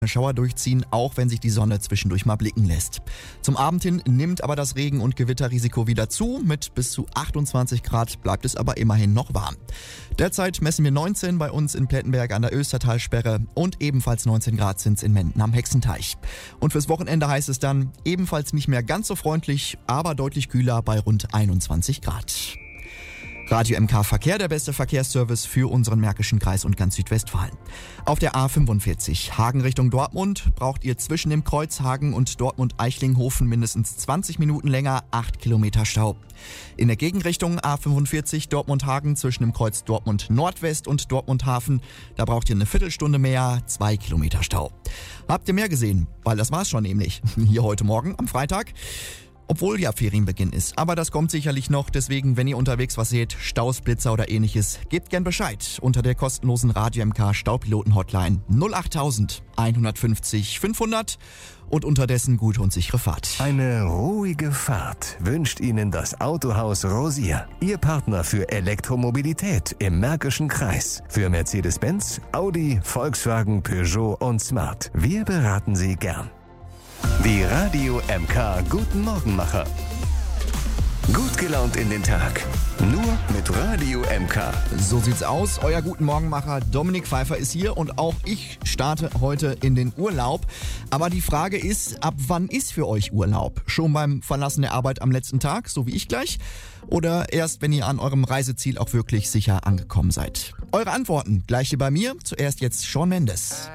Schauer durchziehen, auch wenn sich die Sonne zwischendurch mal blicken lässt. Zum Abend hin nimmt aber das Regen- und Gewitterrisiko wieder zu. Mit bis zu 28 Grad bleibt es aber immerhin noch warm. Derzeit messen wir 19 bei uns in Plettenberg an der Östertalsperre und ebenfalls 19 Grad sind es in Menden am Hexenteich. Und fürs Wochenende heißt es dann ebenfalls nicht mehr ganz so freundlich, aber deutlich kühler bei rund 21 Grad. Radio MK Verkehr, der beste Verkehrsservice für unseren Märkischen Kreis und ganz Südwestfalen. Auf der A45 Hagen Richtung Dortmund braucht ihr zwischen dem Kreuz Hagen und Dortmund-Eichlinghofen mindestens 20 Minuten länger, 8 Kilometer Stau. In der Gegenrichtung A45 Dortmund-Hagen zwischen dem Kreuz Dortmund Nordwest und Dortmund Hafen, da braucht ihr eine Viertelstunde mehr, 2 Kilometer Stau. Habt ihr mehr gesehen? Weil das war's schon nämlich. Hier heute Morgen am Freitag. Obwohl ja Ferienbeginn ist. Aber das kommt sicherlich noch. Deswegen, wenn ihr unterwegs was seht, Staus, Blitzer oder ähnliches, gebt gern Bescheid unter der kostenlosen Radio MK Staupiloten-Hotline 08000 150 500 und unterdessen gute und sichere Fahrt. Eine ruhige Fahrt wünscht Ihnen das Autohaus Rosier. Ihr Partner für Elektromobilität im Märkischen Kreis. Für Mercedes-Benz, Audi, Volkswagen, Peugeot und Smart. Wir beraten Sie gern. Die Radio MK Guten Morgenmacher. Gut gelaunt in den Tag. Nur mit Radio MK. So sieht's aus. Euer Guten Morgenmacher Dominik Pfeiffer ist hier und auch ich starte heute in den Urlaub. Aber die Frage ist, ab wann ist für euch Urlaub? Schon beim Verlassen der Arbeit am letzten Tag, so wie ich gleich? Oder erst, wenn ihr an eurem Reiseziel auch wirklich sicher angekommen seid? Eure Antworten gleich hier bei mir. Zuerst jetzt Shawn Mendes.